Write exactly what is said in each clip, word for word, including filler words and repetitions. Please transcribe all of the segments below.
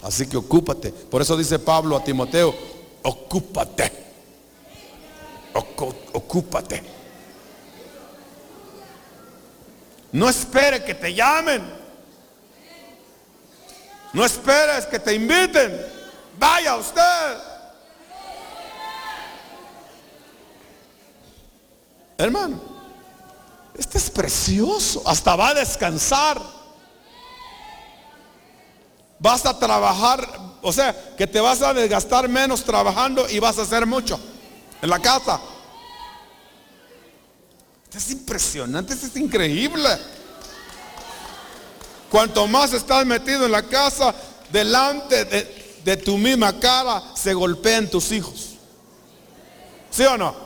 Así que ocúpate. Por eso dice Pablo a Timoteo, ocúpate. Ocu- ocúpate. No espere que te llamen. No esperes que te inviten. Vaya usted. Hermano, este es precioso. Hasta va a descansar. Vas a trabajar, o sea, que te vas a desgastar menos trabajando y vas a hacer mucho en la casa. Esto es impresionante, esto es increíble. Cuanto más estás metido en la casa, delante de, de tu misma cara se golpean tus hijos. ¿Sí o no?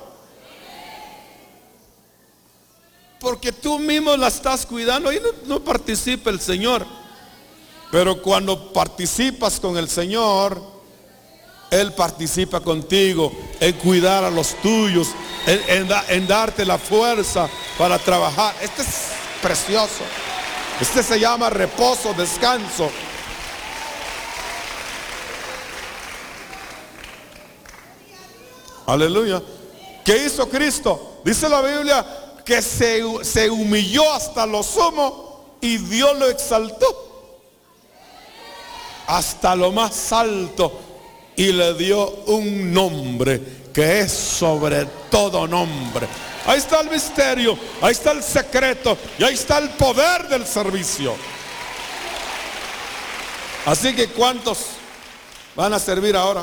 Porque tú mismo la estás cuidando y no, no participa el Señor. Pero cuando participas con el Señor, Él participa contigo en cuidar a los tuyos, en, en, en darte la fuerza para trabajar. Este es precioso. Este se llama reposo, descanso. Aleluya. ¿Qué hizo Cristo? Dice la Biblia que se, se humilló hasta lo sumo y Dios lo exaltó hasta lo más alto y le dio un nombre que es sobre todo nombre. Ahí está el misterio, ahí está el secreto y ahí está el poder del servicio. Así que ¿cuántos van a servir ahora?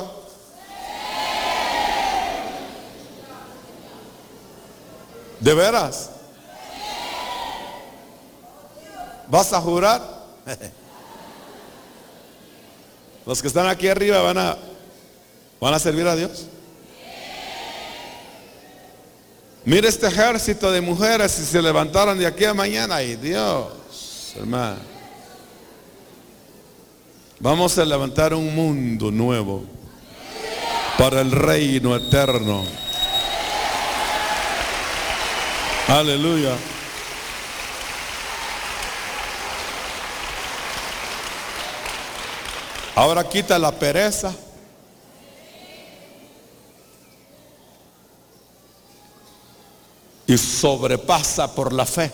¿De veras? ¿Vas a jurar? Los que están aquí arriba van a, van a servir a Dios. Mire este ejército de mujeres si se levantaran de aquí a mañana. ¡Ay Dios, hermano! Vamos a levantar un mundo nuevo para el reino eterno. Aleluya. Ahora quita la pereza. Y sobrepasa por la fe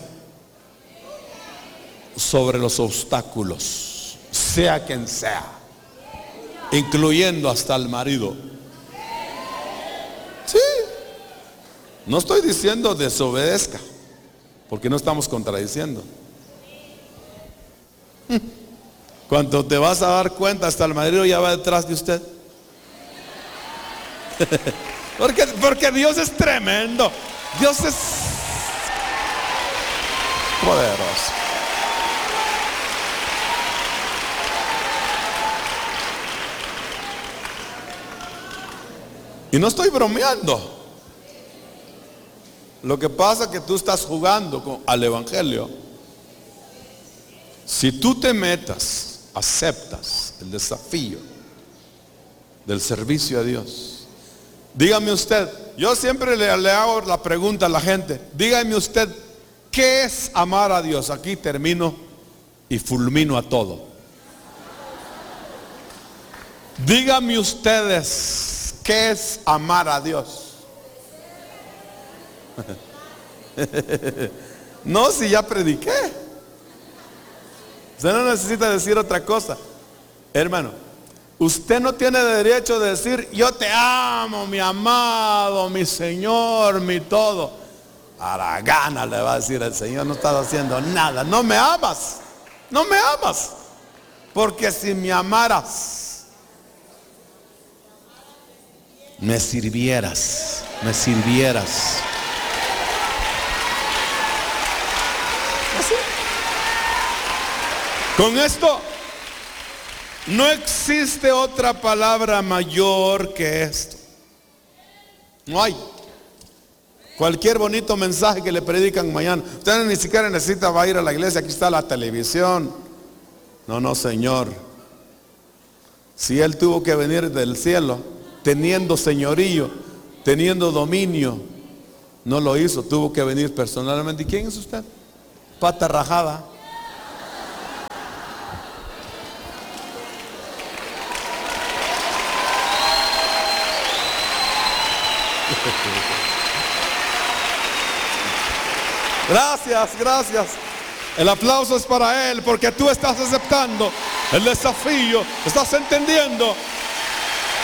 sobre los obstáculos, sea quien sea, incluyendo hasta el marido. Sí. No estoy diciendo desobedezca, porque no estamos contradiciendo. Cuando te vas a dar cuenta, hasta el marido ya va detrás de usted. porque, porque Dios es tremendo. Dios es poderoso. Y no estoy bromeando. Lo que pasa es que tú estás jugando con, al evangelio. Si tú te metas, aceptas el desafío del servicio a Dios. Dígame usted, yo siempre le, le hago la pregunta a la gente, dígame usted, ¿qué es amar a Dios? Aquí termino y fulmino a todo. Dígame ustedes, ¿qué es amar a Dios? No, si ya prediqué. Usted no necesita decir otra cosa. Hermano, usted no tiene derecho de decir, yo te amo, mi amado, mi Señor, mi todo. A la gana le va a decir el Señor, no estás haciendo nada. No me amas, no me amas. Porque si me amaras, me sirvieras, me sirvieras. ¿Así? Con esto no existe otra palabra mayor que esto. No hay. Cualquier bonito mensaje que le predican mañana, usted ni siquiera necesita va a ir a la iglesia, aquí está la televisión. No, no, Señor. Si Él tuvo que venir del cielo, teniendo señorío, teniendo dominio, no lo hizo, tuvo que venir personalmente. ¿Y quién es usted? Pata rajada. Gracias, gracias. El aplauso es para Él porque tú estás aceptando el desafío. ¿Estás entendiendo?